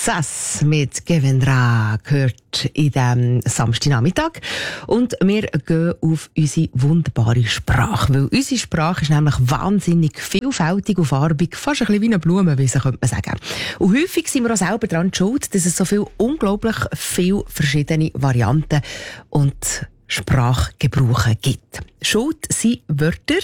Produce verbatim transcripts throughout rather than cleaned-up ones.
Sass mit Gevendra gehört in diesem Samstagnachmittag. Und wir gehen auf unsere wunderbare Sprache. Weil unsere Sprache ist nämlich wahnsinnig vielfältig und farbig. Fast ein bisschen wie eine Blumenwiese, könnte man sagen. Und häufig sind wir auch selber daran schuld, dass es so viel, unglaublich viele verschiedene Varianten und Sprachgebrauche gibt. Schuld sind Wörter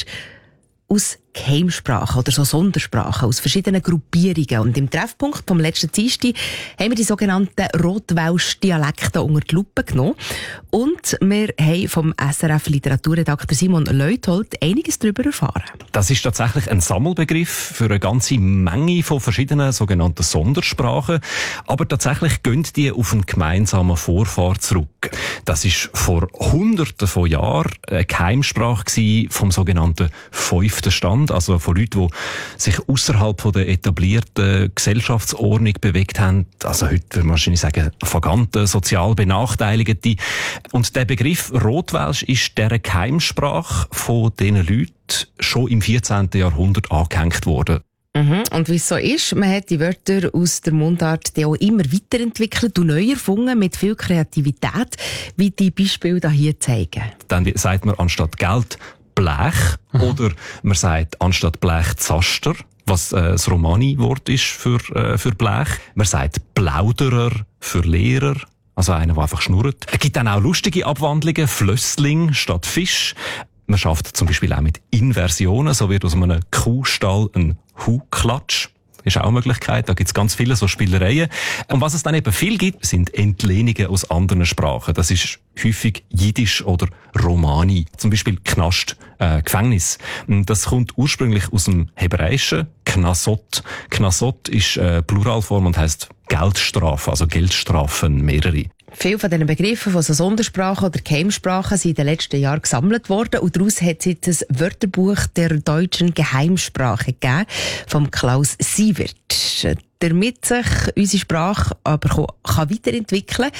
aus Geheimsprachen oder so Sondersprachen aus verschiedenen Gruppierungen. Und im Treffpunkt vom letzten Dienstag haben wir die sogenannten Rotwelsch-Dialekte unter die Lupe genommen. Und wir haben vom S R F-Literaturredakteur Simon Leuthold einiges darüber erfahren. Das ist tatsächlich ein Sammelbegriff für eine ganze Menge von verschiedenen sogenannten Sondersprachen. Aber tatsächlich gehen die auf einen gemeinsamen Vorfahr zurück. Das ist vor Hunderten von Jahren eine Geheimsprache vom sogenannten fünften Stand. Also von Leuten, die sich außerhalb der etablierten Gesellschaftsordnung bewegt haben. Also heute würde man wahrscheinlich sagen, Vaganten, sozial Benachteiligte. Und der Begriff Rotwelsch ist dieser Geheimsprache von diesen Leuten schon im vierzehnten Jahrhundert angehängt worden. Mhm. Und wie es so ist, man hat die Wörter aus der Mundart die auch immer weiterentwickelt und neu erfunden mit viel Kreativität, wie die Beispiele hier zeigen. Dann sagt man anstatt Geld Blech, mhm. oder man sagt anstatt Blech Zaster, was äh, das Romani-Wort ist für, äh, für Blech. Man sagt Plauderer für Lehrer, also einer, der einfach schnurrt. Es gibt dann auch lustige Abwandlungen, Flössling statt Fisch. Man schafft zum Beispiel auch mit Inversionen, so wird aus einem Kuhstall ein Huklatsch. Ist auch eine Möglichkeit. Da gibt's ganz viele so Spielereien. Und was es dann eben viel gibt, sind Entlehnungen aus anderen Sprachen. Das ist häufig Jiddisch oder Romani. Zum Beispiel Knast, äh, Gefängnis. Das kommt ursprünglich aus dem Hebräischen. Knasot. Knasot ist äh, Pluralform und heisst Geldstrafe, also Geldstrafen, mehrere. Viele von diesen Begriffen von so Sondersprachen oder Geheimsprachen sind in den letzten Jahren gesammelt worden und daraus hat es jetzt ein Wörterbuch der deutschen Geheimsprache gegeben, vom Klaus Sievert. Damit sich unsere Sprache aber kann weiterentwickeln kann,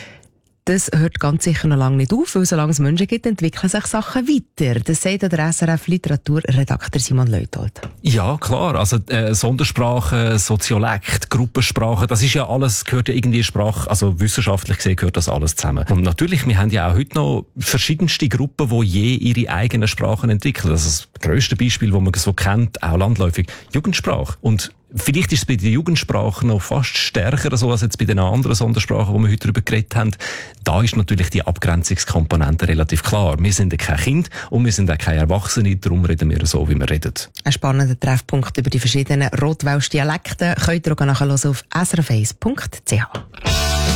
das hört ganz sicher noch lange nicht auf, weil solange es Menschen gibt, entwickeln sich Sachen weiter. Das sagt der S R F-Literaturredakteur Simon Leuthold. Ja, klar. Also äh, Sondersprachen, Soziolekt, Gruppensprachen, das ist ja alles, gehört ja irgendwie Sprache, also wissenschaftlich gesehen gehört das alles zusammen. Und natürlich, wir haben ja auch heute noch verschiedenste Gruppen, die je ihre eigenen Sprachen entwickeln. Das ist das grösste Beispiel, das man so kennt, auch landläufig, Jugendsprache. Und vielleicht ist es bei der Jugendsprache noch fast stärker so als jetzt bei den anderen Sondersprachen, die wir heute darüber geredet haben. Da ist natürlich die Abgrenzungskomponente relativ klar. Wir sind ja kein Kind und wir sind auch keine Erwachsene, darum reden wir so, wie wir reden. Ein spannender Treffpunkt über die verschiedenen Rotwelsch-Dialekte könnt ihr auch nachhören auf s r f eins punkt c h.